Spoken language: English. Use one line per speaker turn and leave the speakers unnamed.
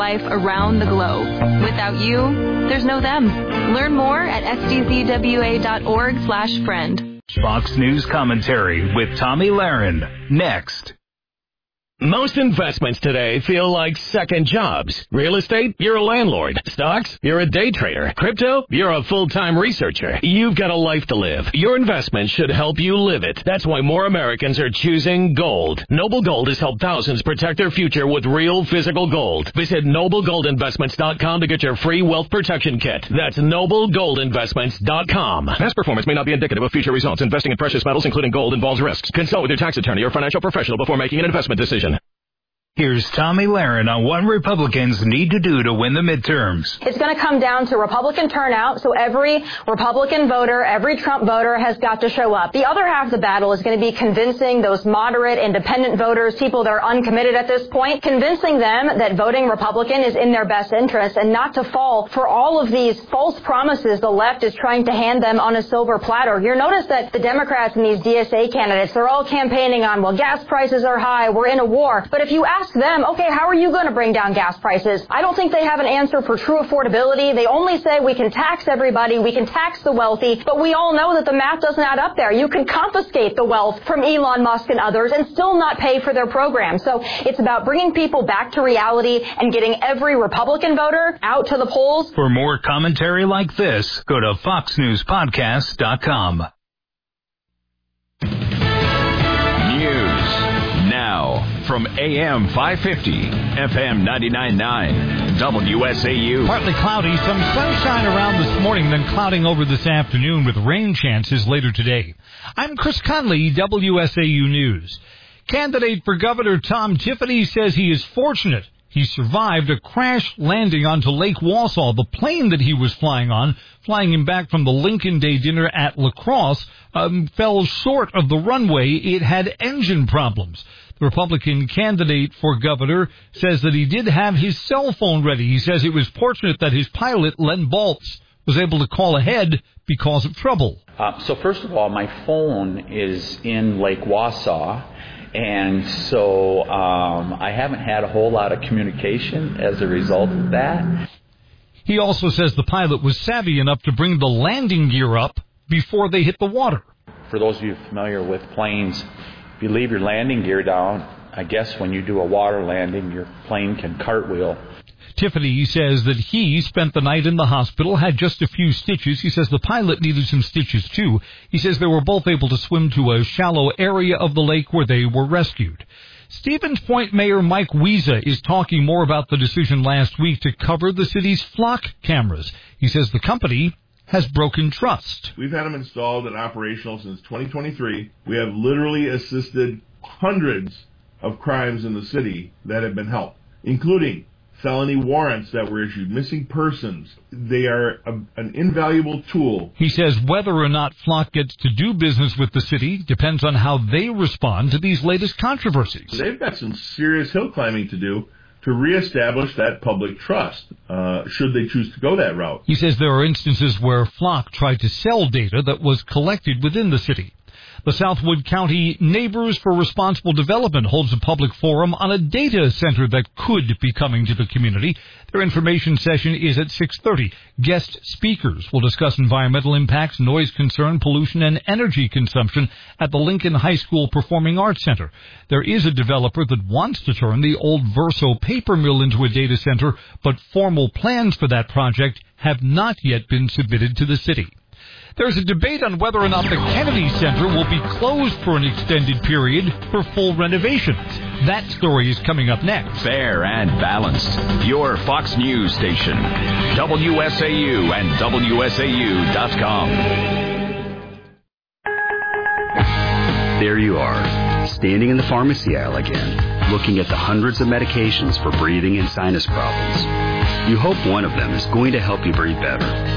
life around the globe. Without you, there's no them. Learn more at sdzwa.org/friend.
Fox News Commentary with Tommy Lahren. Next.
Most investments today feel like second jobs. Real estate, you're a landlord. Stocks, you're a day trader. Crypto, you're a full-time researcher. You've got a life to live. Your investment should help you live it. That's why more Americans are choosing gold. Noble Gold has helped thousands protect their future with real physical gold. Visit NobleGoldInvestments.com to get your free wealth protection kit. That's NobleGoldInvestments.com. Past performance may not be indicative of future results. Investing in precious metals, including gold, involves risks. Consult with your tax attorney or financial professional before making an investment decision.
Here's Tommy Lahren on what Republicans need to do to win the midterms.
It's going to come down to Republican turnout, so every Republican voter, every Trump voter has got to show up. The other half of the battle is going to be convincing those moderate, independent voters, people that are uncommitted at this point, convincing them that voting Republican is in their best interest and not to fall for all of these false promises the left is trying to hand them on a silver platter. You'll notice that the Democrats and these DSA candidates, they're all campaigning on, well, gas prices are high, we're in a war. But if you ask them, okay, how are you going to bring down gas prices? I don't think they have an answer for true affordability. They only say we can tax everybody, we can tax the wealthy, but we all know that the math doesn't add up there. You can confiscate the wealth from Elon Musk and others and still not pay for their program. So it's about bringing people back to reality and getting every Republican voter out to the polls.
For more commentary like this, go to foxnewspodcast.com.
From AM 550, FM 99.9, WSAU.
Partly cloudy, some sunshine around this morning, then clouding over this afternoon with rain chances later today. I'm Chris Conley, WSAU News. Candidate for Governor Tom Tiffany says he is fortunate he survived a crash landing onto Lake Wausau. The plane that he was flying on, flying him back from the Lincoln Day dinner at La Crosse, fell short of the runway. It had engine problems. The Republican candidate for governor says that he did have his cell phone ready. He says it was fortunate that his pilot, Len Baltz, was able to call ahead because of trouble.
So first of all, my phone is in Lake Wausau, and so I haven't had a whole lot of communication as a result of that.
He also says the pilot was savvy enough to bring the landing gear up before they hit the water.
For those of you familiar with planes, if you leave your landing gear down, I guess when you do a water landing, your plane can cartwheel.
Tiffany says that he spent the night in the hospital, had just a few stitches. He says the pilot needed some stitches too. He says they were both able to swim to a shallow area of the lake where they were rescued. Stevens Point Mayor Mike Wiesa is talking more about the decision last week to cover the city's flock cameras. He says the company has broken trust.
We've had them installed and operational since 2023. We have literally assisted hundreds of crimes in the city that have been helped, including felony warrants that were issued, missing persons. They are an invaluable tool.
He says whether or not Flock gets to do business with the city depends on how they respond to these latest controversies.
They've got some serious hill climbing to do to reestablish that public trust, should they choose to go that route.
He says there are instances where Flock tried to sell data that was collected within the city. The Southwood County Neighbors for Responsible Development holds a public forum on a data center that could be coming to the community. Their information session is at 6:30. Guest speakers will discuss environmental impacts, noise concern, pollution, and energy consumption at the Lincoln High School Performing Arts Center. There is a developer that wants to turn the old Verso paper mill into a data center, but formal plans for that project have not yet been submitted to the city. There's a debate on whether or not the Kennedy Center will be closed for an extended period for full renovations. That story is coming up next.
Fair and balanced. Your Fox News station. WSAU and WSAU.com.
There you are, standing in the pharmacy aisle again, looking at the hundreds of medications for breathing and sinus problems. You hope one of them is going to help you breathe better.